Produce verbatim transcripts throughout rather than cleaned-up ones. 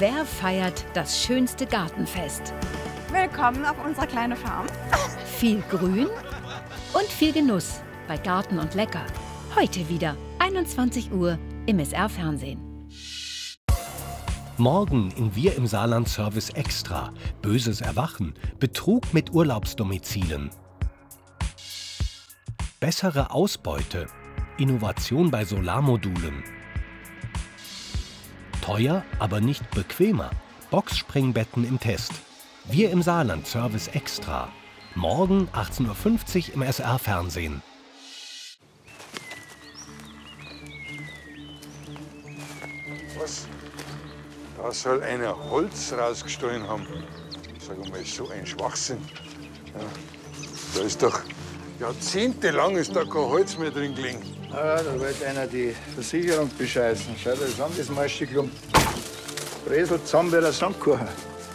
Wer feiert das schönste Gartenfest? Willkommen auf unserer kleinen Farm. Viel Grün und viel Genuss bei Garten und Lecker. Heute wieder einundzwanzig Uhr im S R-Fernsehen. Morgen in Wir im Saarland Service Extra. Böses Erwachen. Betrug mit Urlaubsdomizilen. Bessere Ausbeute. Innovation bei Solarmodulen. Teuer, aber nicht bequemer. Boxspringbetten im Test. Wir im Saarland Service Extra. Morgen achtzehn Uhr fünfzig im S R-Fernsehen. Was? Da soll einer Holz rausgestohlen haben. Sag mal, so ein Schwachsinn. Ja, da ist doch jahrzehntelang ist da kein Holz mehr drin gelegen. Ah, da wollte einer die Versicherung bescheißen. Schau dir das an, das Maischstückchen. Bresel zusammen wie der Sandkuchen.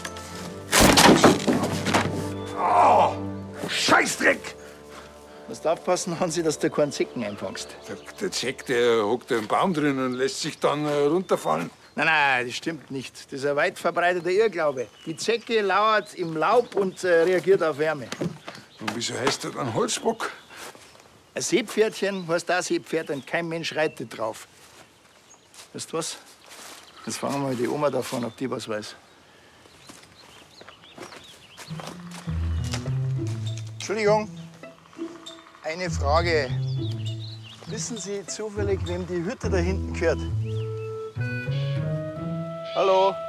Oh, Scheißdreck! Du musst aufpassen, Hansi, dass du keinen Zecken einfängst. Der, der Zeck, der hockt im Baum drin und lässt sich dann äh, runterfallen. Nein, nein, das stimmt nicht. Das ist ein weit verbreiteter Irrglaube. Die Zecke lauert im Laub und äh, reagiert auf Wärme. Und wieso heißt der dann Holzbock? Ein Seepferdchen heißt auch Seepferd und kein Mensch reitet drauf. Weißt du was? Jetzt fragen wir mal die Oma davon, ob die was weiß. Entschuldigung, eine Frage. Wissen Sie zufällig, wem die Hütte da hinten gehört? Hallo?